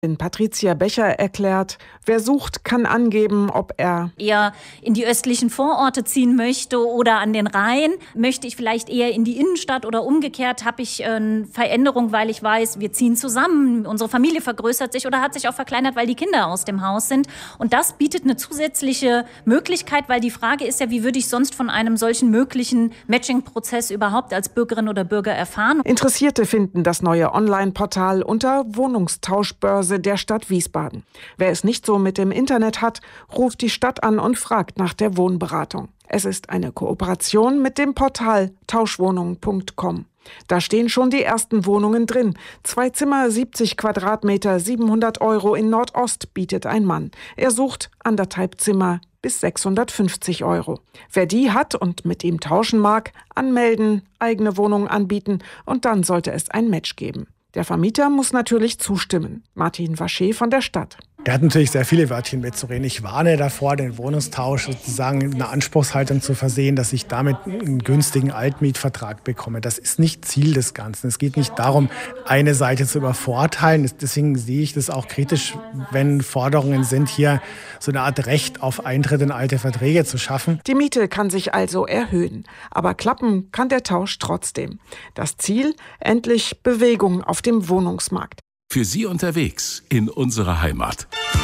Patricia Becher erklärt, wer sucht, kann angeben, ob er eher in die östlichen Vororte ziehen möchte oder an den Rhein. Möchte ich vielleicht eher in die Innenstadt oder umgekehrt? Habe ich eine Veränderung, weil ich weiß, wir ziehen zusammen, unsere Familie vergrößert sich oder hat sich auch verkleinert, weil die Kinder aus dem Haus sind. Und das bietet eine zusätzliche Möglichkeit, weil die Frage ist ja, wie würde ich sonst von einem solchen möglichen Matching-Prozess überhaupt als Bürgerin oder Bürger erfahren? Interessierte finden das neue Online-Portal unter Wohnungstauschbörse der Stadt Wiesbaden. Wer es nicht so mit dem Internet hat, ruft die Stadt an und fragt nach der Wohnberatung. Es ist eine Kooperation mit dem Portal tauschwohnungen.com. Da stehen schon die ersten Wohnungen drin. 2 Zimmer, 70 Quadratmeter, 700 € in Nordost bietet ein Mann. Er sucht 1,5 Zimmer bis 650 €. Wer die hat und mit ihm tauschen mag, anmelden, eigene Wohnung anbieten und dann sollte es ein Match geben. Der Vermieter muss natürlich zustimmen. Martin Vacher von der Stadt. Der hat natürlich sehr viele Wörtchen mitzureden. Ich warne davor, den Wohnungstausch sozusagen in einer Anspruchshaltung zu versehen, dass ich damit einen günstigen Altmietvertrag bekomme. Das ist nicht Ziel des Ganzen. Es geht nicht darum, eine Seite zu übervorteilen. Deswegen sehe ich das auch kritisch, wenn Forderungen sind, hier so eine Art Recht auf Eintritt in alte Verträge zu schaffen. Die Miete kann sich also erhöhen. Aber klappen kann der Tausch trotzdem. Das Ziel? Endlich Bewegung auf dem Wohnungsmarkt. Für Sie unterwegs in unserer Heimat.